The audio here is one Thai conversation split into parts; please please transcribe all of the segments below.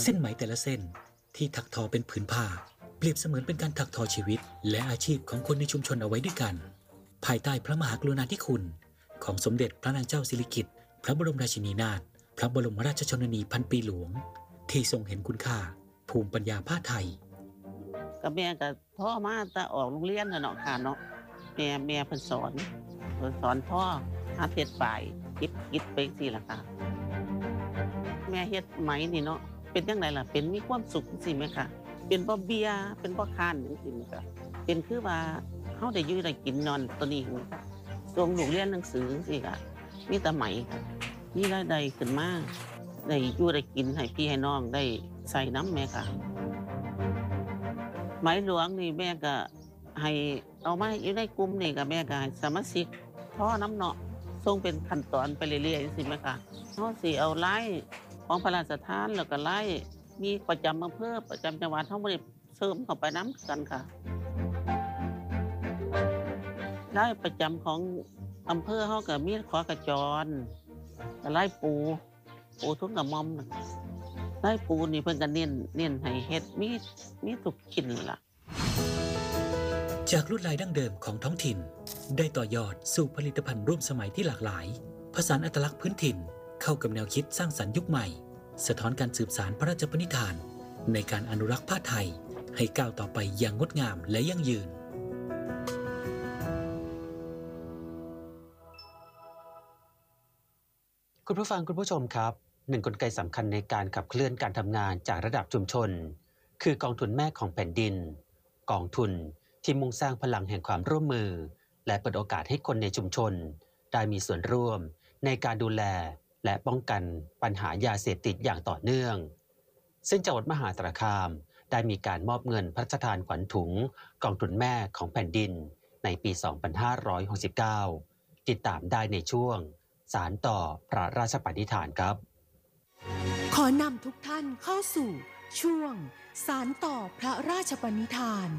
เส้นไหมแต่ละเส้นที่ถักทอเป็นผืนผ้าเปรียบเสมือนเป็นการถักทอชีวิตและอาชีพของคนในชุมชนเอาไว้ด้วยกันภายใต้พระมหากรุณาธิคุณของสมเด็จพระนางเจ้าสิริกิติ์พระบรมราชินีนาถพระบรมราชชนนีพันปีหลวงที่ทรงเห็นคุณค่าภูมิปัญญาผ้าไทยกับแม่ก็พ่อมาแต่ออกโรงเรียนน่ะเนาะค่ะเนาะแม่เพิ่นสอนพ่อหาเฮ็ดปลายคิดไปจังซี่ล่ะค่ะแม่เฮ็ดไหมนี่เนาะเป็นจังไดล่ะเป็นมีความสุขจังซี่แหมค่ะเป็นบ่เบียเป็นบ่ค้านจังซี่แหมค่ะเป็นคือว่าเฮาได้อยู่ได้กินนอนตัวนี้แหมค่ะส่งลูกเรียนหนังสือจังซี่ค่ะมีแต่ไหมค่ะมีรายได้ขึ้นมาได้อยู่ได้กินให้พี่ให้น้องได้ใส่นำแม่ค่ะไหมหลวงนี่แม่ก็ให้เอามาอยู่ในกลุ่มนี่ก็แม่ก็ให้สมาชิกทอนำเนาะส่งเป็นขั้นตอนไปเรื่อยๆจังซี่แหมค่ะเฮาสิเอารายของพระราชทานแล้วก็รายมีประจำอำเภอประจำจังหวัดเฮาบ่ได้เสริมเข้าไปนำกันค่ะรายประจำของอำเภอเฮาก็มีขอกระจรก็รายปูทุนกระหม่อมรายปูนี่เพิ่นก็เน้นให้เฮ็ดมีทุกชิ้นล่ะจากลวดลายดั้งเดิมของท้องถิ่นได้ต่อยอดสู่ผลิตภัณฑ์ร่วมสมัยที่หลากหลายผสานอัตลักษณ์พื้นถิ่นเข้ากับแนวคิดสร้างสรรค์ยุคใหม่สะท้อนการสืบสานพระราชปณิธานในการอนุรักษ์ผ้าไทยให้ก้าวต่อไปอย่างงดงามและยั่งยืนคุณผู้ฟังคุณผู้ชมครับหนึ่งกลไกสำคัญในการขับเคลื่อนการทำงานจากระดับชุมชนคือกองทุนแม่ของแผ่นดินกองทุนที่มุ่งสร้างพลังแห่งความร่วมมือและเปิดโอกาสให้คนในชุมชนได้มีส่วนร่วมในการดูแลและป้องกันปัญหายาเสพติดอย่างต่อเนื่องซึ่งจังหวัดมหาสารคามได้มีการมอบเงินพระราชทานขวัญถุงกองทุนแม่ของแผ่นดินในปี 2569 ติดตามได้ในช่วงสารต่อพระราชปณิธานครับขอนำทุกท่านเข้าสู่ช่วงสารต่อพระราชปณิธาน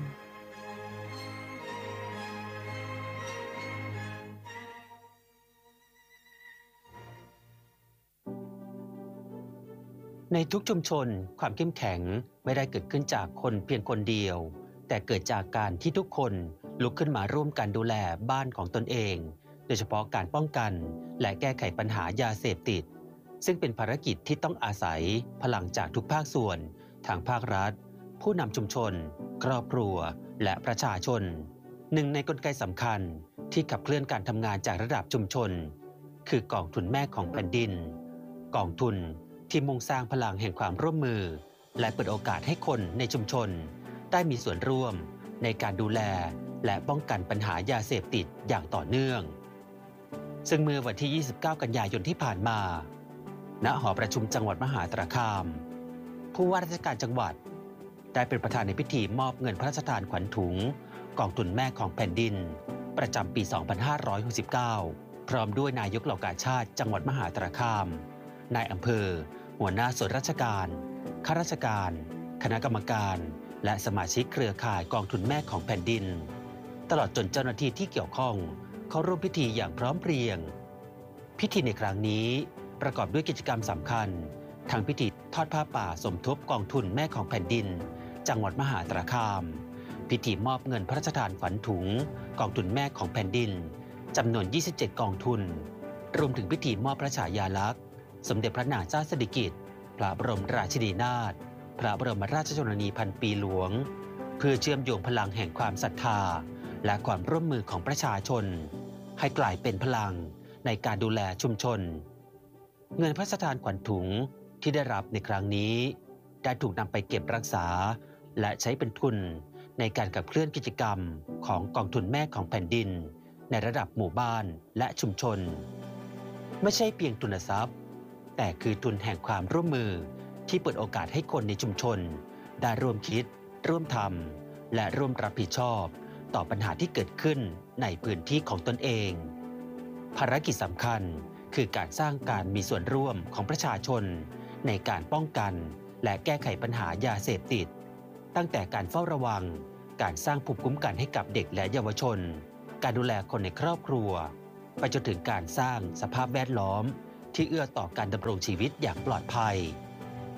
ในทุกชุมชนความเข้มแข็งไม่ได้เกิดขึ้นจากคนเพียงคนเดียวแต่เกิดจากการที่ทุกคนลุกขึ้นมาร่วมกันดูแลบ้านของตนเองโดยเฉพาะการป้องกันและแก้ไขปัญหายาเสพติดซึ่งเป็นภารกิจที่ต้องอาศัยพลังจากทุกภาคส่วนทางภาครัฐผู้นำชุมชนครอบครัวและประชาชนหนึ่งในกลไกสำคัญที่ขับเคลื่อนการทำงานจากระดับชุมชนคือกองทุนแม่ของแผ่นดินกองทุนที่มุ่งสร้างพลังแห่งความร่วมมือและเปิดโอกาสให้คนในชุมชนได้มีส่วนร่วมในการดูแลและป้องกันปัญหายาเสพติดอย่างต่อเนื่องซึ่งเมื่อวันที่ 29 กันยายนที่ผ่านมาณหอประชุมจังหวัดมหาสารคามผู้ว่าราชการจังหวัดได้เป็นประธานในพิธีมอบเงินพระราชทานขวัญถุงกองทุนแม่ของแผ่นดินประจำปี 2569 พร้อมด้วยนายกเหล่ากาชาติจังหวัดมหาสารคามนายอำเภอหัวหน้าส่วนราชการข้าราชการคณะกรรมการและสมาชิกเครือข่ายกองทุนแม่ของแผ่นดินตลอดจนเจ้าหน้าที่ที่เกี่ยวข้องเข้าร่วมพิธีอย่างพร้อมเพรียงพิธีในครั้งนี้ประกอบด้วยกิจกรรมสำคัญทั้งพิธีทอดผ้าป่าสมทบกองทุนแม่ของแผ่นดินจังหวัดมหาสารคามพิธีมอบเงินพระราชทานขวัญถุงกองทุนแม่ของแผ่นดินจำนวน 27 กองทุนรวมถึงพิธีมอบพระฉายาลักษณ์สมเด็จพระนางเจ้าสิริกิติ์พระบรมราชินีนาถพระบรมราชชนนีพันปีหลวงเพื่อเชื่อมโยงพลังแห่งความศรัทธาและความร่วมมือของประชาชนให้กลายเป็นพลังในการดูแลชุมชนเงินพระราชทานขวัญถุงที่ได้รับในครั้งนี้ได้ถูกนำไปเก็บรักษาและใช้เป็นทุนในการขับเคลื่อนกิจกรรมของกองทุนแม่ของแผ่นดินในระดับหมู่บ้านและชุมชนไม่ใช่เพียงทุนทรัพย์แต่คือทุนแห่งความร่วมมือที่เปิดโอกาสให้คนในชุมชนได้ร่วมคิดร่วมทำและร่วมรับผิดชอบต่อปัญหาที่เกิดขึ้นในพื้นที่ของตนเองภารกิจสำคัญคือการสร้างการมีส่วนร่วมของประชาชนในการป้องกันและแก้ไขปัญหายาเสพติดตั้งแต่การเฝ้าระวังการสร้างภูมิคุ้มกันให้กับเด็กและเยาวชนการดูแลคนในครอบครัวไปจนถึงการสร้างสภาพแวดล้อมที่เอื้อต่อการดำรงชีวิตอย่างปลอดภัย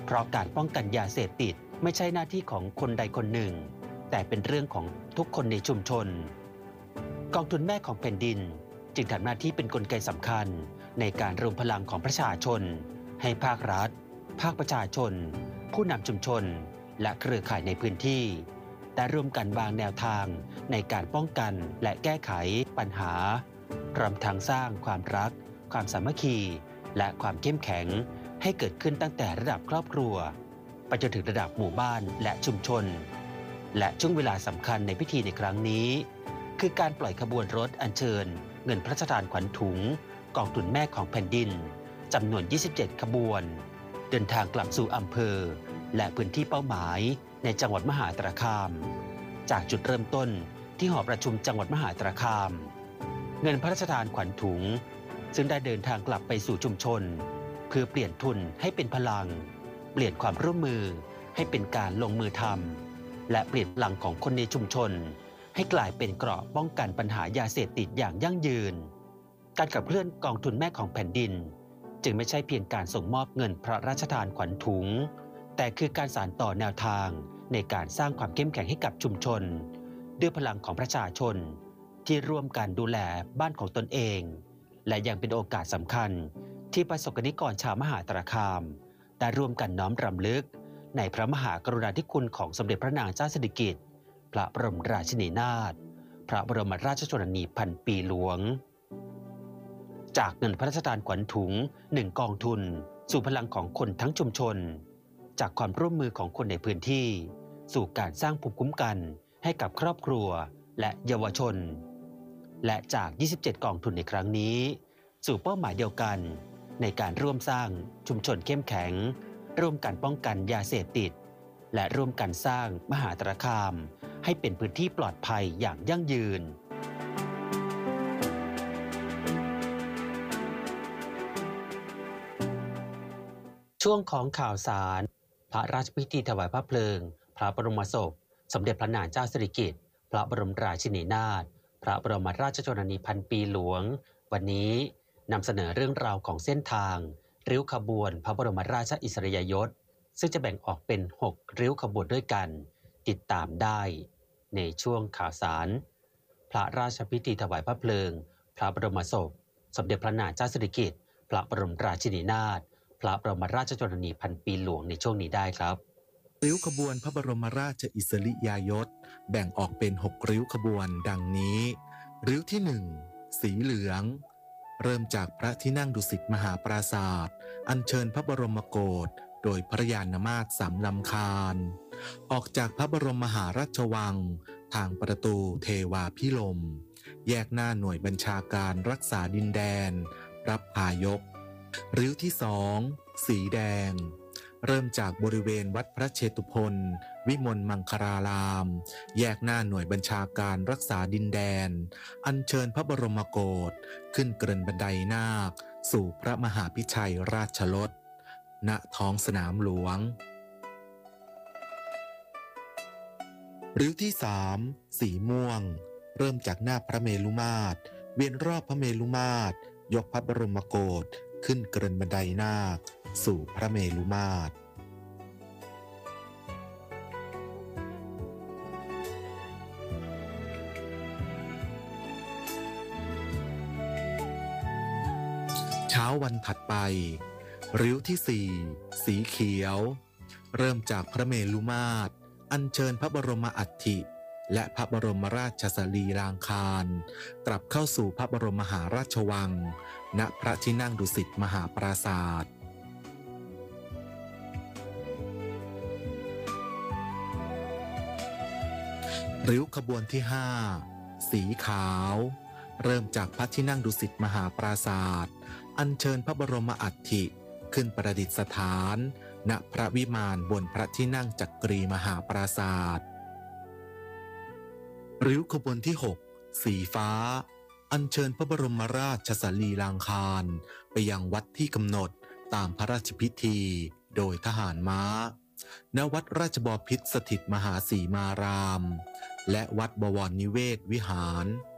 เพราะการป้องกันยาเสพติดไม่ใช่หน้าที่ของคนใดคนหนึ่งแต่เป็นเรื่องของทุกคนในชุมชนกองทุนแม่ของแผ่นดินจึงทำหน้าที่เป็นกลไกสำคัญในการรวมพลังของประชาชนให้ภาครัฐภาคประชาชนผู้นำชุมชนและเครือข่ายในพื้นที่ได้ร่วมกันวางแนวทางในการป้องกันและแก้ไขปัญหารวมทั้งสร้างความรักความสามัคคีและความเข้มแข็งให้เกิดขึ้นตั้งแต่ระดับครอบครัวไปจนถึงระดับหมู่บ้านและชุมชนและช่วงเวลาสำคัญในพิธีในครั้งนี้คือการปล่อยขบวนรถอัญเชิญเงินพระราชทานขวัญถุงกองทุนแม่ของแผ่นดินจำนวน 27 ขบวนเดินทางกลับสู่อำเภอและพื้นที่เป้าหมายในจังหวัดมหาสารคามจากจุดเริ่มต้นที่หอประชุมจังหวัดมหาสารคามเงินพระราชทานขวัญถุงซึ่งได้เดินทางกลับไปสู่ชุมชนเพื่อเปลี่ยนทุนให้เป็นพลังเปลี่ยนความร่วมมือให้เป็นการลงมือทำและเปลี่ยนพลังของคนในชุมชนให้กลายเป็นเกราะป้องกันปัญหายาเสพติดอย่างยั่งยืนการขับเคลื่อนกองทุนแม่ของแผ่นดินจึงไม่ใช่เพียงการส่งมอบเงินพระราชทานขวัญถุงแต่คือการสานต่อแนวทางในการสร้างความเข้มแข็งให้กับชุมชนด้วยพลังของประชาชนที่ร่วมกันดูแลบ้านของตนเองและยังเป็นโอกาสสำคัญที่ประสบกนิกรชาวมหาสารคามได้ร่วมกันน้อมรำลึกในพระมหากรุณาธิคุณของสมเด็จพระนางเจ้าสิริกิติ์พระบรมราชินีนาถพระบรมราชชนนีพันปีหลวงจากเงินพระราชทานขวัญถุง1กองทุนสู่พลังของคนทั้งชุมชนจากความร่วมมือของคนในพื้นที่สู่การสร้างภูมิคุ้มกันให้กับครอบครัวและเยาวชนและจาก27กองทุนในครั้งนี้สู่เป้าหมายเดียวกันในการร่วมสร้างชุมชนเข้มแข็งร่วมกันป้องกันยาเสพติดและร่วมกันสร้างมหาสารคามให้เป็นพื้นที่ปลอดภัยอย่างยั่งยืนช่วงของข่าวสารพระราชพิธีถวายพระเพลิงพระบรมศพสมเด็จพระนางเจ้าสิริกิติ์พระบรมราชินีนาถพระบรมราชชนนีพันปีหลวงวันนี้นำเสนอเรื่องราวของเส้นทางริ้วขบวนพระบรมราชอิสริยยศซึ่งจะแบ่งออกเป็น6ริ้วขบวนด้วยกันติดตามได้ในช่วงข่าวสารพระราชพิธีถวายพระเพลิงพระบรมศพสมเด็จพระนางเจ้าสิริกิติ์พระบรมราชินีนาถพระบรมราชชนนีพันปีหลวงในช่วงนี้ได้ครับริ้วขบวนพระบรมราชอิสริยยศแบ่งออกเป็น6ริ้วขบวนดังนี้ริ้วที่1สีเหลืองเริ่มจากพระที่นั่งดุสิตมหาปราสาทอัญเชิญพระบรมโกศโดยพระยานมาตรสามลำคาญออกจากพระบรมมหาราชวังทางประตูเทวาพิรมแยกหน้าหน่วยบัญชาการรักษาดินแดนรับพายกริ้วที่2สีแดงเริ่มจากบริเวณวัดพระเชตุพนวิมลมังคลารามแยกหน้าหน่วยบัญชาการรักษาดินแดนอัญเชิญพระบรมโกศขึ้นเกริ่นบันไดนาคสู่พระมหาพิชัยราชรสณท้องสนามหลวงริ้วที่3สีม่วงเริ่มจากหน้าพระเมรุมาตรเวียนรอบพระเมรุมาตรยกพระบรมโกศขึ้นเกริ่นบันไดนาคสู่พระเมรุมาตรเช้าวันถัดไปริ้วที่4สีเขียวเริ่มจากพระเมรุมาตรอัญเชิญพระบรมอัฐิและพระบรมราชสรีรางคารกลับเข้าสู่พระบรมมหาราชวังณพระที่นั่งดุสิตมหาปราสาทริ้วขบวนที่5สีขาวเริ่มจากพระที่นั่งดุสิตมหาปราสาทอัญเชิญพระบรมอัฐิขึ้นประดิษฐานณพระวิมานบนพระที่นั่งจักรีมหาปราสาทริ้วขบวนที่6สีฟ้าอัญเชิญพระบรมราชสรีรางคารไปยังวัดที่กำหนดตามพระราชพิธีโดยทหารม้าณวัดราชบพิตรสถิตมหาสีมารามและวัดบวรนิเวศวิหาร